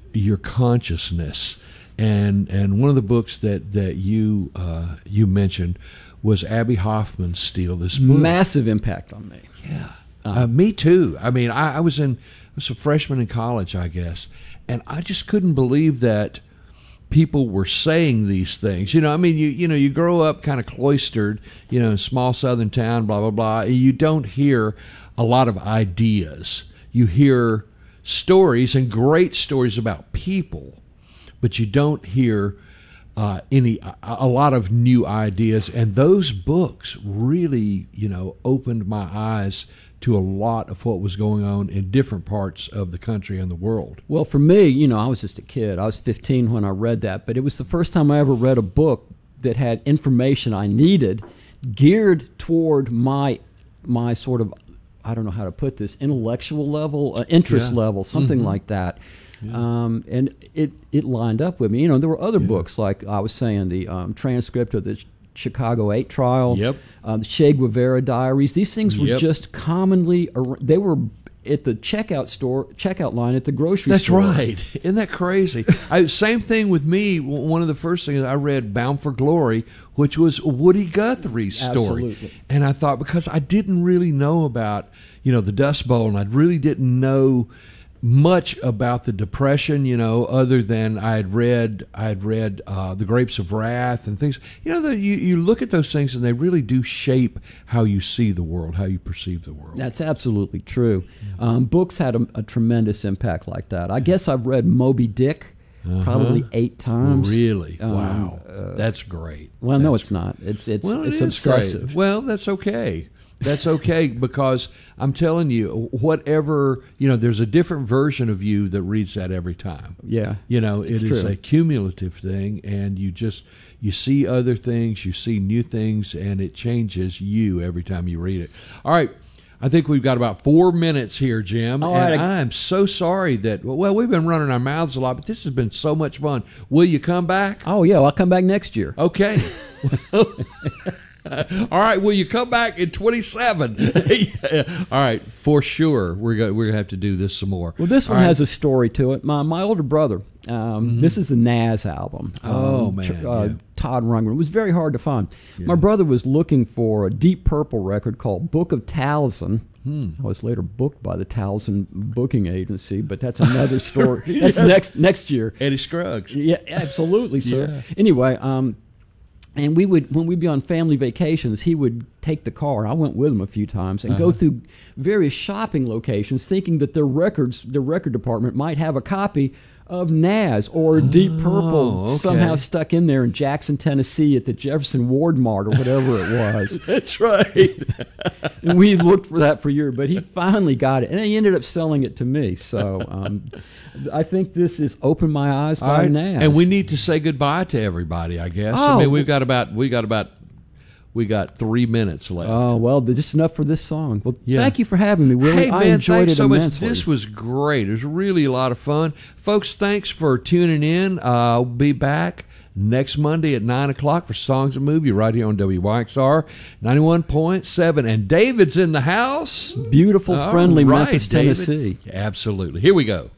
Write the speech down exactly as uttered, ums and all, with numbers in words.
your consciousness. And and one of the books that that you uh, you mentioned was Abby Hoffman's Steal This Book. Massive impact on me. Yeah, uh, me too. I mean, I, I was in I was a freshman in college, I guess, and I just couldn't believe that people were saying these things. You know, I mean, you you know, you grow up kind of cloistered, you know, in a small southern town, blah blah blah. And you don't hear a lot of ideas. You hear stories and great stories about people, but you don't hear uh, any a, a lot of new ideas. And those books really, you know, opened my eyes to a lot of what was going on in different parts of the country and the world. Well, for me, you know, I was just a kid. I was fifteen when I read that, but it was the first time I ever read a book that had information I needed geared toward my my sort of, I don't know how to put this, intellectual level, uh, interest Yeah. level, something Mm-hmm. like that. Yeah. Um, and it, it lined up with me. You know, there were other Yeah. books, like I was saying, the um, transcript of the Chicago eight trial, Yep. uh, the Che Guevara diaries. These things were Yep. just commonly, ar- they were at the checkout store, checkout line at the grocery That's store. right. Isn't that crazy? I, same thing with me. W- One of the first things I read, Bound for Glory, which was Woody Guthrie's story. Absolutely. And I thought, because I didn't really know about, you know, the Dust Bowl, and I really didn't know much about the Depression, you know, other than I had read, I had read uh, The Grapes of Wrath and things. You know, the, you, you look at those things and they really do shape how you see the world, how you perceive the world. That's absolutely true. Um, books had a, a tremendous impact like that. I guess I've read Moby Dick Uh-huh. probably eight times. Really? Um, wow. uh, That's great. Well, no, That's it's not. It's it's Well, it it's is obsessive. great. Well, that's okay. That's okay, because I'm telling you, whatever, you know, there's a different version of you that reads that every time. Yeah, You know, it it's is true. a cumulative thing, and you just, you see other things, you see new things, and it changes you every time you read it. All right. I think we've got about four minutes here, Jim. All and right. I'm so sorry that, well, we've been running our mouths a lot, but this has been so much fun. Will you come back? Oh yeah, well, I'll come back next year. Okay. All right. Will you come back in twenty-seven? Yeah. All right. For sure. We're going we're gonna have to do this some more. Well, this All one right. has a story to it. My my older brother. Um, This is the Nas album. Oh, Um, man, uh, yeah. Todd Rundgren. It was very hard to find. My brother was looking for a Deep Purple record called Book of Towson. Hmm. I was later booked by the Towson booking agency, but that's another story. That's next next year. Eddie Scruggs. Yeah, absolutely, sir. Yeah. Anyway, um, and we would, when we'd be on family vacations, he would take the car. I went with him a few times and go Uh-huh. through various shopping locations, thinking that their records, the record department, might have a copy of Nas or Deep Purple okay. somehow stuck in there in Jackson, Tennessee, at the Jefferson Ward Mart or whatever it was. That's right. And we looked for that for years, but he finally got it, and he ended up selling it to me. So um, I think this has opened my eyes All by right. Nas. And we need to say goodbye to everybody, I guess. Oh. I mean, we've got about we got about we got three minutes left. Oh, well, there's just enough for this song. Well, Yeah. thank you for having me, Willie. Hey, man, I enjoyed thanks it so much. immensely. This was great. It was really a lot of fun. Folks, thanks for tuning in. Uh, I'll be back next Monday at nine o'clock for Songs and Movie right here on W Y X R ninety-one point seven. And David's in the house. Beautiful, All friendly right, Memphis, David. Tennessee. Absolutely. Here we go.